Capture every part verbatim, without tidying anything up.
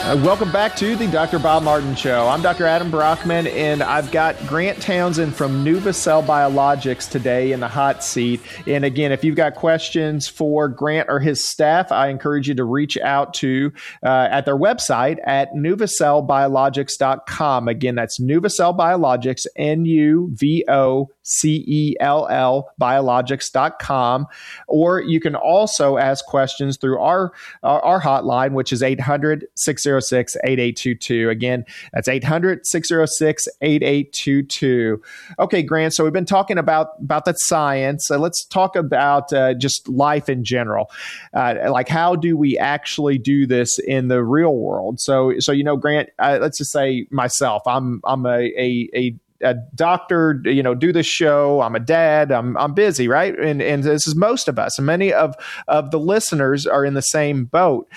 Uh, welcome back to the Doctor Bob Martin Show. I'm Doctor Adam Brockman, and I've got Grant Townsend from NuvaCell Biologics today in the hot seat. And again, if you've got questions for Grant or his staff, I encourage you to reach out to uh, at their website at nuvacell biologics dot com. Again, that's NuvaCell Biologics, N U V O C E L L, biologics dot com. Or you can also ask questions through our, our, our hotline, which is eight hundred, six oh six, eight eight two two. Again, that's eight hundred, six oh six, eight eight two two. Okay, Grant, so we've been talking about, about the science. Uh, let's talk about uh, just life in general. Uh, like, how do we actually do this in the real world? So, so you know, Grant, uh, let's just say myself, I'm, I'm a, a, a a doctor, you know, do this show. I'm a dad. I'm I'm busy, right? And and this is most of us. And many of of the listeners are in the same boat.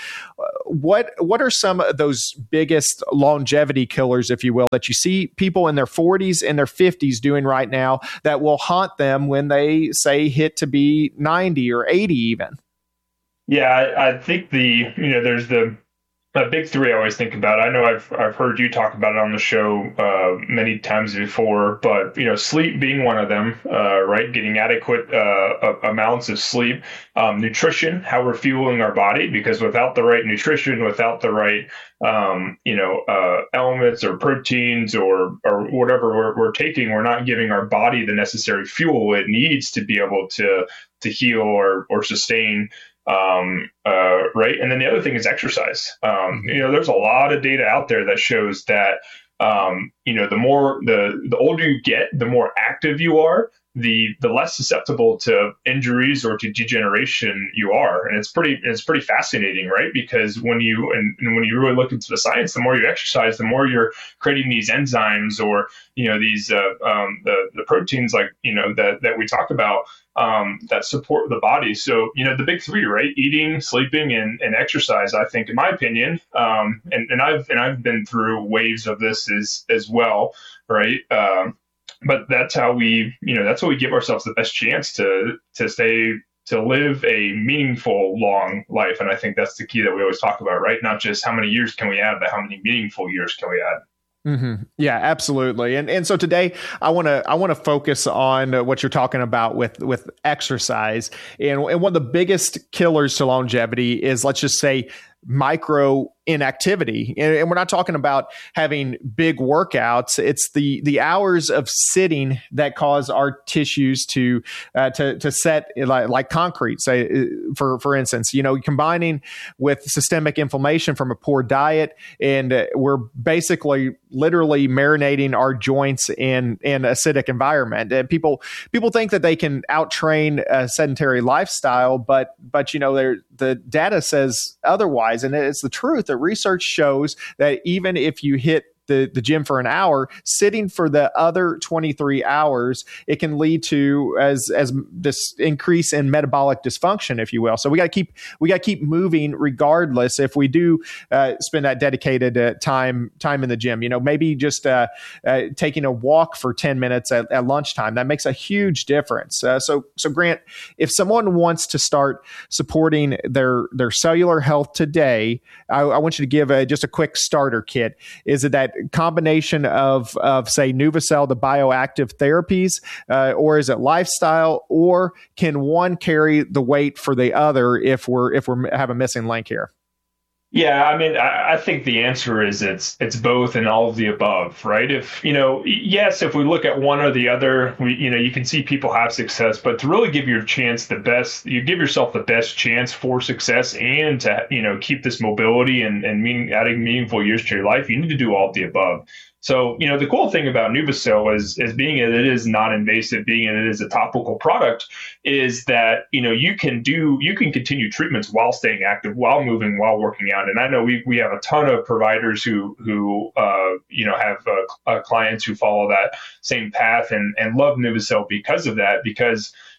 What what are some of those biggest longevity killers, if you will, that you see people in their forties and their fifties doing right now that will haunt them when they say hit to be ninety or eighty even? Yeah, I, I think the you know there's the A big three I always think about. I know I've I've heard you talk about it on the show uh, many times before, but you know, sleep being one of them, uh, right? Getting adequate uh, amounts of sleep, um, nutrition, how we're fueling our body, because without the right nutrition, without the right um, you know uh, elements or proteins or or whatever we're, we're taking, we're not giving our body the necessary fuel it needs to be able to to heal or or sustain. Um, uh, right. And then the other thing is exercise. Um, you know, there's a lot of data out there that shows that, um, you know, the more, the, the older you get, the more active you are, the, the less susceptible to injuries or to degeneration you are. And it's pretty, it's pretty fascinating, right? Because when you, and, and when you really look into the science, the more you exercise, the more you're creating these enzymes or, you know, these, uh, um, the, the proteins like, you know, that, that we talk about, um, that support the body. So, you know, the big three, right? Eating, sleeping, and, and exercise, I think, in my opinion, um, and, and I've, and I've been through waves of this as, as well, right? Um, but that's how we, you know, that's how we give ourselves the best chance to, to stay, to live a meaningful, long life. And I think that's the key that we always talk about, right? Not just how many years can we add, but how many meaningful years can we add? Mm-hmm. Yeah, absolutely. And and so today I want to I want to focus on uh, what you're talking about with with exercise. And, and one of the biggest killers to longevity is, let's just say, micro inactivity. And, and we're not talking about having big workouts. It's the the hours of sitting that cause our tissues to uh, to to set like, like concrete. Say, for for instance, you know, combining with systemic inflammation from a poor diet, and uh, we're basically literally marinating our joints in in acidic environment. And people people think that they can out-train a sedentary lifestyle, but but you know, the data says otherwise, and it's the truth. The research shows that even if you hit the, the gym for an hour, sitting for the other twenty-three hours, it can lead to as as this increase in metabolic dysfunction, if you will. So we got to keep we got to keep moving regardless. If we do uh, spend that dedicated uh, time time in the gym, you know, maybe just uh, uh, taking a walk for ten minutes at, at lunchtime, that makes a huge difference. Uh, so so Grant, if someone wants to start supporting their their cellular health today, I, I want you to give a, just a quick starter kit. Is it that combination of, of say, NuvaCell, the bioactive therapies, uh, or is it lifestyle, or can one carry the weight for the other if we're if we have a missing link here? Yeah, I mean, I, I think the answer is it's it's both and all of the above, right? If, you know, yes, if we look at one or the other, we, you know, you can see people have success, but to really give your chance the best, you give yourself the best chance for success and to, you know, keep this mobility and, and meaning, adding meaningful years to your life, you need to do all of the above. So, you know, the cool thing about NuvaCell is, is being it, it is non-invasive, being it, it is a topical product, is that, you know, you can do, you can continue treatments while staying active, while moving, while working out. And I know we we have a ton of providers who, who uh, you know, have uh, uh, clients who follow that same path and, and love NuvaCell because of that, because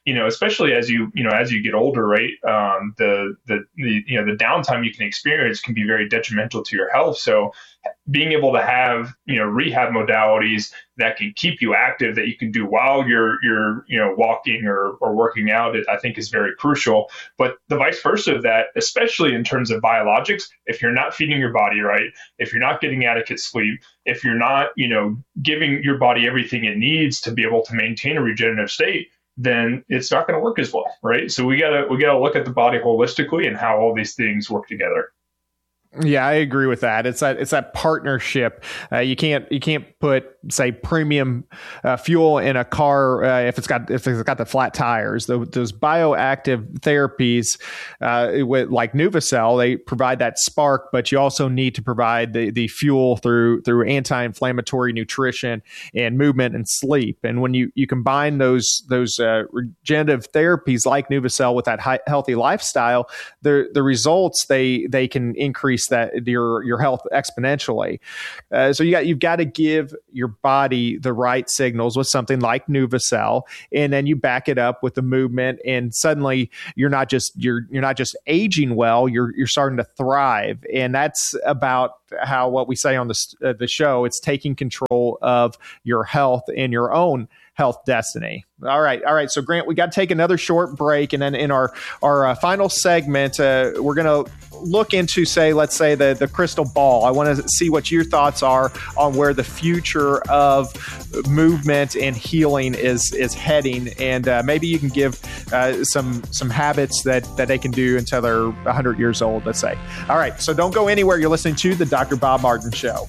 you know, especially as you, you know, as you get older, right? Um, the, the, the, you know, the downtime you can experience can be very detrimental to your health. So being able to have, you know, rehab modalities that can keep you active, that you can do while you're, you're, you know, walking or, or working out, it, I think is very crucial. But the vice versa of that, especially in terms of biologics, if you're not feeding your body right, if you're not getting adequate sleep, if you're not, you know, giving your body everything it needs to be able to maintain a regenerative state, then it's not going to work as well, right? So we gotta we gotta look at the body holistically and how all these things work together. Yeah, I agree with that. It's that it's that partnership. Uh, you can't you can't put, say, premium uh, fuel in a car uh, if it's got if it's got the flat tires. The, those bioactive therapies, uh, with, like Nuvicell, they provide that spark, but you also need to provide the the fuel through through anti-inflammatory nutrition and movement and sleep. And when you you combine those those uh, regenerative therapies like Nuvicell with that high, healthy lifestyle, the the results they they can increase that your your health exponentially. Uh, so you got you've got to give your body the right signals with something like Nuvicell, and then you back it up with the movement, and suddenly you're not just you're you're not just aging well, you're you're starting to thrive. And that's about how what we say on the uh, the show. It's taking control of your health and your own health destiny. All right. All right. So Grant, we got to take another short break. And then in our, our uh, final segment, uh, we're going to look into, say, let's say the, the crystal ball. I want to see what your thoughts are on where the future of movement and healing is, is heading. And uh, maybe you can give uh, some, some habits that, that they can do until they're one hundred years old, let's say. All right. So don't go anywhere. You're listening to the Doctor Bob Martin Show.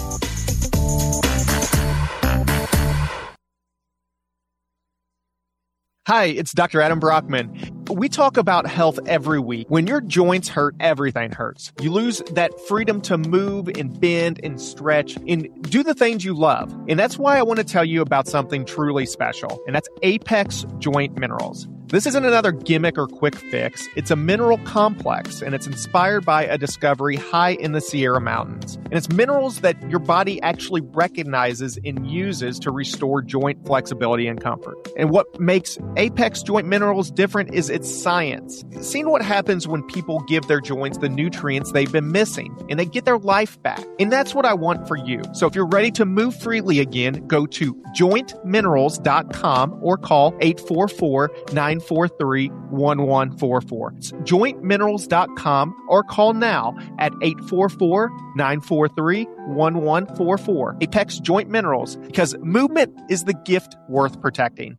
Hi, it's Doctor Adam Brockman. We talk about health every week. When your joints hurt, everything hurts. You lose that freedom to move and bend and stretch and do the things you love. And that's why I want to tell you about something truly special, and that's Apex Joint Minerals. This isn't another gimmick or quick fix. It's a mineral complex, and it's inspired by a discovery high in the Sierra Mountains. And it's minerals that your body actually recognizes and uses to restore joint flexibility and comfort. And what makes Apex Joint Minerals different is its science. Seeing what happens when people give their joints the nutrients they've been missing, and they get their life back. And that's what I want for you. So if you're ready to move freely again, go to joint minerals dot com or call eight four four, nine four three, one one four four. It's joint minerals dot com or call now at eight four four, nine four three, one one four four. Apex Joint Minerals, because movement is the gift worth protecting.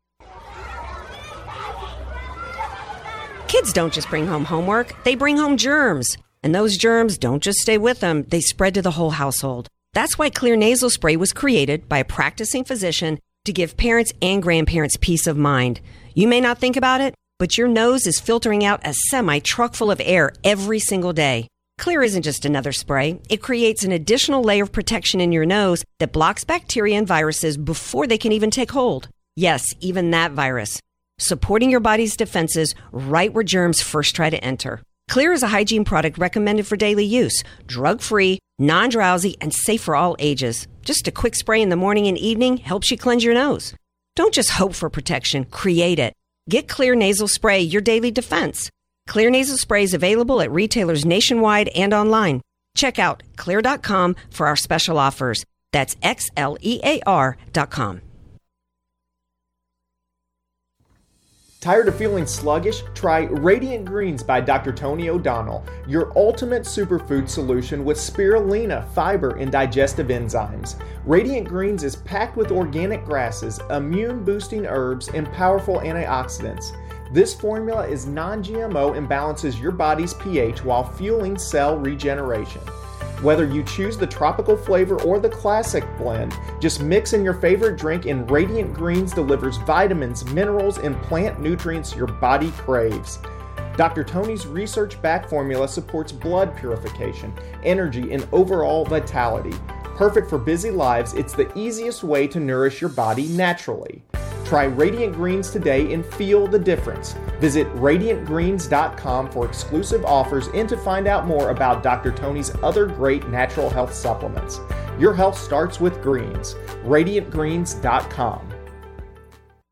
Kids don't just bring home homework, they bring home germs. And those germs don't just stay with them, they spread to the whole household. That's why Xlear nasal spray was created by a practicing physician to give parents and grandparents peace of mind. You may not think about it, but your nose is filtering out a semi-truck full of air every single day. Xlear isn't just another spray. It creates an additional layer of protection in your nose that blocks bacteria and viruses before they can even take hold. Yes, even that virus. Supporting your body's defenses right where germs first try to enter. Xlear is a hygiene product recommended for daily use, drug-free, non-drowsy, and safe for all ages. Just a quick spray in the morning and evening helps you cleanse your nose. Don't just hope for protection, create it. Get Xlear nasal spray, your daily defense. Xlear nasal spray is available at retailers nationwide and online. Check out xlear dot com for our special offers. That's X L E A R dot com. Tired of feeling sluggish? Try Radiant Greens by Doctor Tony O'Donnell, your ultimate superfood solution with spirulina, fiber, and digestive enzymes. Radiant Greens is packed with organic grasses, immune-boosting herbs, and powerful antioxidants. This formula is non-G M O and balances your body's pH while fueling cell regeneration. Whether you choose the tropical flavor or the classic blend, just mix in your favorite drink and Radiant Greens delivers vitamins, minerals, and plant nutrients your body craves. Doctor Tony's research-backed formula supports blood purification, energy, and overall vitality. Perfect for busy lives, it's the easiest way to nourish your body naturally. Try Radiant Greens today and feel the difference. Visit radiant greens dot com for exclusive offers and to find out more about Doctor Tony's other great natural health supplements. Your health starts with greens. radiant greens dot com.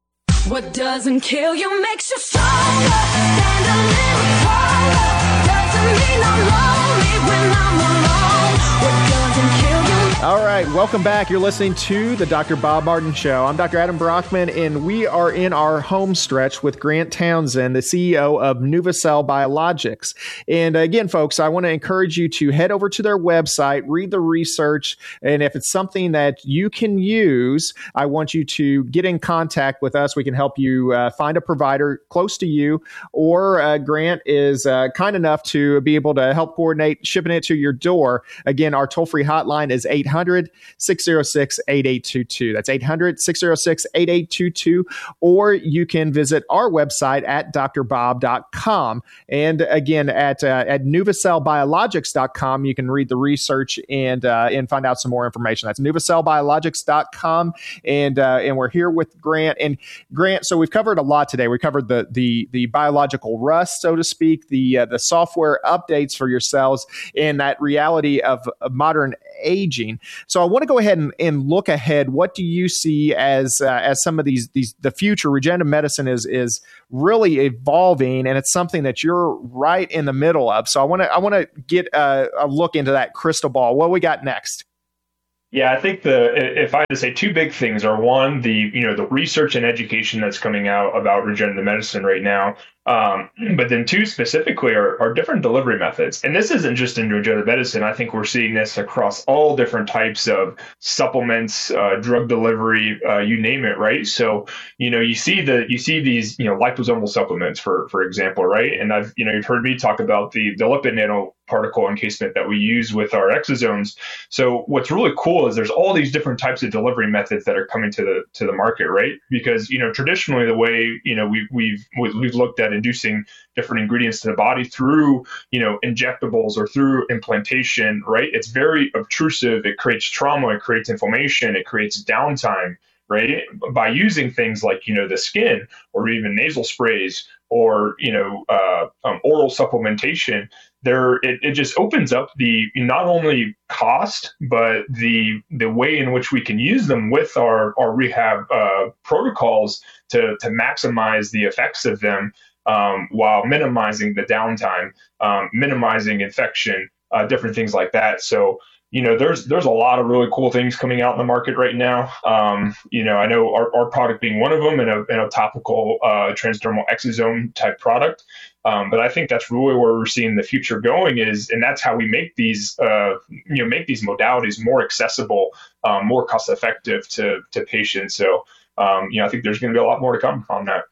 What doesn't kill you makes you stronger. Stand a little taller. Doesn't mean I'm lonely when I'm alone. What doesn't kill you. All right, welcome back. You're listening to the Doctor Bob Martin Show. I'm Doctor Adam Brockman, and we are in our home stretch with Grant Townsend, the C E O of NuvaCell Biologics. And again, folks, I want to encourage you to head over to their website, read the research, and if it's something that you can use, I want you to get in contact with us. We can help you uh, find a provider close to you, or uh, Grant is uh, kind enough to be able to help coordinate shipping it to your door. Again, our toll-free hotline is eight hundred, six oh six, eight eight two two. That's eight hundred, six oh six, eight eight two two. Or you can visit our website at d r bob dot com. And again, at uh, at nuvacell biologics dot com, you can read the research and uh, and find out some more information. That's nuvacell biologics dot com. And uh, and we're here with Grant. And Grant, so we've covered a lot today. We covered the the the biological rust, so to speak, the uh, the software updates for your cells, and that reality of, of modern aging. So I want to go ahead and, and look ahead. What do you see as uh, as some of these these the future? Regenerative medicine is is really evolving, and it's something that you're right in the middle of. So I want to I want to get a, a look into that crystal ball. What we got next? Yeah, I think the if I had to say two big things are, one, the you know the research and education that's coming out about regenerative medicine right now, um, but then two specifically are, are different delivery methods. And this isn't just in regenerative medicine. I think we're seeing this across all different types of supplements, uh, drug delivery, uh, you name it, right? So you know you see the you see these you know liposomal supplements, for for example, right? And I've you know you've heard me talk about the the lipid nano particle encasement that we use with our exosomes. So what's really cool is there's all these different types of delivery methods that are coming to the to the market, right? Because you know traditionally the way you know we, we've we've looked at inducing different ingredients to the body through you know injectables or through implantation, right? It's very obtrusive. It creates trauma. It creates inflammation. It creates downtime, right? By using things like you know the skin or even nasal sprays or you know uh, um, oral supplementation. There, it, it just opens up the not only cost, but the the way in which we can use them with our our rehab uh, protocols to to maximize the effects of them, um, while minimizing the downtime, um, minimizing infection, uh, different things like that. So you know, there's there's a lot of really cool things coming out in the market right now. Um, you know, I know our, our product being one of them, and a, and a topical uh, transdermal exosome type product. Um, but I think that's really where we're seeing the future going is, and that's how we make these, uh, you know, make these modalities more accessible, um, more cost effective to to patients. So, um, you know, I think there's going to be a lot more to come on that.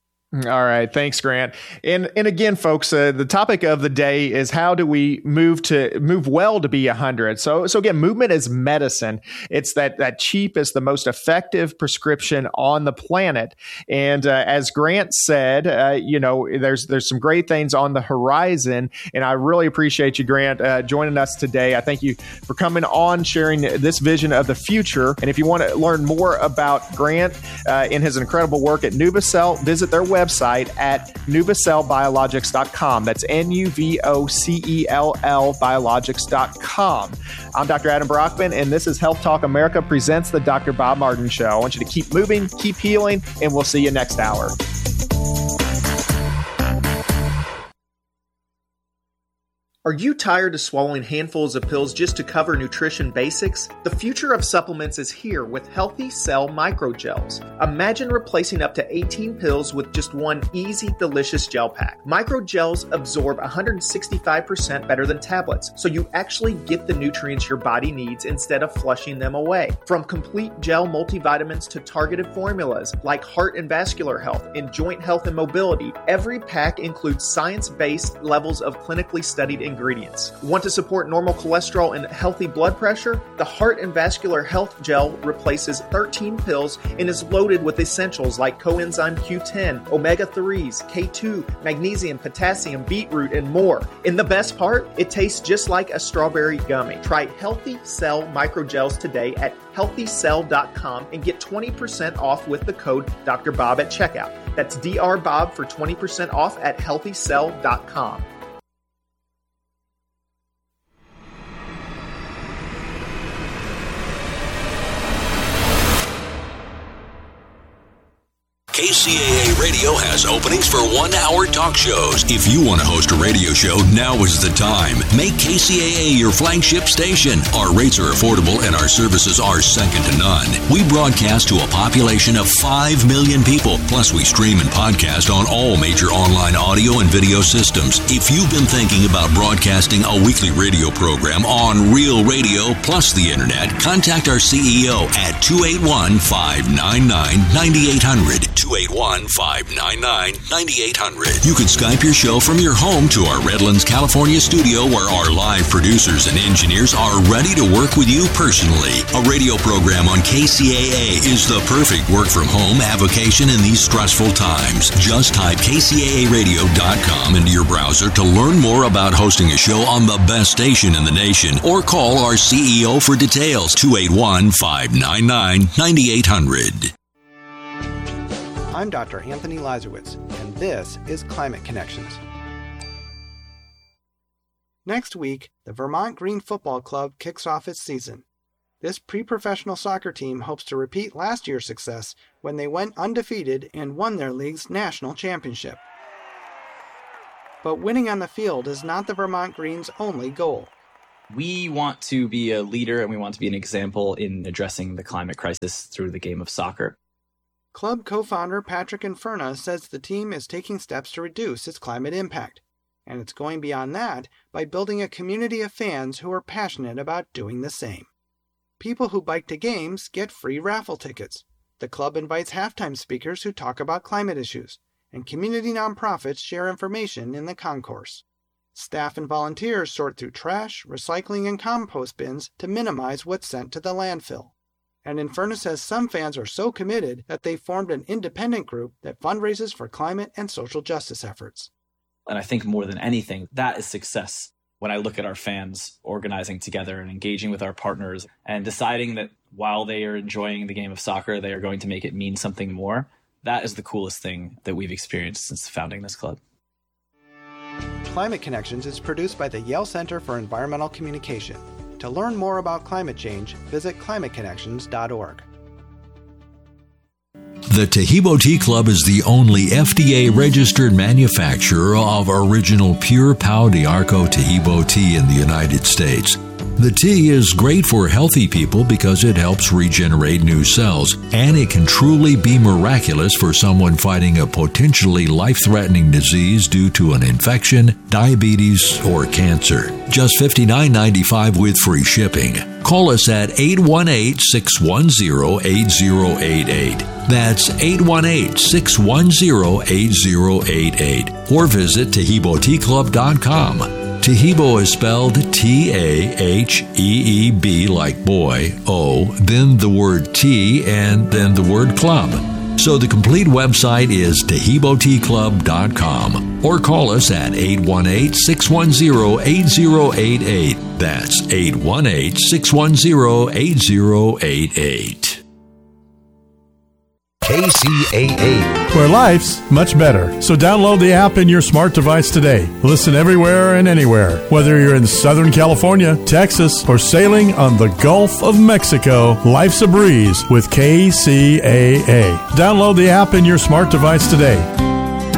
All right. Thanks, Grant. And and again, folks, uh, the topic of the day is how do we move to move well to be one hundred? So so again, movement is medicine. It's that that cheapest, the most effective prescription on the planet. And uh, as Grant said, uh, you know, there's there's some great things on the horizon. And I really appreciate you, Grant, uh, joining us today. I thank you for coming on, sharing this vision of the future. And if you want to learn more about Grant uh, and his incredible work at NuvaCell, visit their website. website at nuvacell biologics dot com. That's N U V O C E L L biologics dot com. I'm Doctor Adam Brockman, and this is Health Talk America presents the Doctor Bob Martin Show. I want you to keep moving, keep healing, and we'll see you next hour. Are you tired of swallowing handfuls of pills just to cover nutrition basics? The future of supplements is here with Healthy Cell Microgels. Imagine replacing up to eighteen pills with just one easy, delicious gel pack. Microgels absorb one hundred sixty-five percent better than tablets, so you actually get the nutrients your body needs instead of flushing them away. From complete gel multivitamins to targeted formulas like heart and vascular health and joint health and mobility, every pack includes science-based levels of clinically studied ingredients. Ingredients. Want to support normal cholesterol and healthy blood pressure? The Heart and Vascular Health Gel replaces thirteen pills and is loaded with essentials like coenzyme Q ten, omega threes, K two, magnesium, potassium, beetroot, and more. And the best part? It tastes just like a strawberry gummy. Try Healthy Cell Microgels today at healthy cell dot com and get twenty percent off with the code Doctor Bob at checkout. That's D R Bob for twenty percent off at healthy cell dot com. K C A A Radio has openings for one-hour talk shows. If you want to host a radio show, now is the time. Make K C A A your flagship station. Our rates are affordable and our services are second to none. We broadcast to a population of five million people. Plus, we stream and podcast on all major online audio and video systems. If you've been thinking about broadcasting a weekly radio program on Real Radio plus the Internet, contact our C E O at two eight one, five nine nine, nine eight hundred. two eight one, five nine nine, nine eight hundred. You can Skype your show from your home to our Redlands, California studio where our live producers and engineers are ready to work with you personally. A radio program on K C A A is the perfect work from home avocation in these stressful times. Just type K C A A radio dot com into your browser to learn more about hosting a show on the best station in the nation or call our C E O for details, two eight one, five nine nine, nine eight hundred. I'm Doctor Anthony Lazarowitz, and this is Climate Connections. Next week, the Vermont Green Football Club kicks off its season. This pre-professional soccer team hopes to repeat last year's success when they went undefeated and won their league's national championship. But winning on the field is not the Vermont Green's only goal. We want to be a leader and we want to be an example in addressing the climate crisis through the game of soccer. Club co-founder Patrick Inferna says the team is taking steps to reduce its climate impact, and it's going beyond that by building a community of fans who are passionate about doing the same. People who bike to games get free raffle tickets. The club invites halftime speakers who talk about climate issues, and community nonprofits share information in the concourse. Staff and volunteers sort through trash, recycling, and compost bins to minimize what's sent to the landfill. And Inferna says some fans are so committed that they formed an independent group that fundraises for climate and social justice efforts. And I think more than anything, that is success. When I look at our fans organizing together and engaging with our partners and deciding that while they are enjoying the game of soccer, they are going to make it mean something more, that is the coolest thing that we've experienced since founding this club. Climate Connections is produced by the Yale Center for Environmental Communication. To learn more about climate change, visit climate connections dot org. The Taheebo Tea Club is the only F D A-registered manufacturer of original pure Pau d'Arco Taheebo tea in the United States. The tea is great for healthy people because it helps regenerate new cells, and it can truly be miraculous for someone fighting a potentially life-threatening disease due to an infection, diabetes, or cancer. Just fifty-nine ninety-five with free shipping. Call us at eight one eight, six one zero, eight zero eight eight. That's eight one eight, six one zero, eight zero eight eight. Or visit Taheebo Tea Club dot com. Taheebo is spelled T A H E E B like boy, O, then the word tea, and then the word club. So the complete website is Taheebo Tea Club dot com. Or call us at eight one eight, six one zero, eight zero eight eight. That's eight one eight, six one zero, eight zero eight eight. K C A A, where life's much better. So download the app in your smart device today. Listen everywhere and anywhere. Whether you're in Southern California, Texas, or sailing on the Gulf of Mexico, life's a breeze with K C A A. Download the app in your smart device today.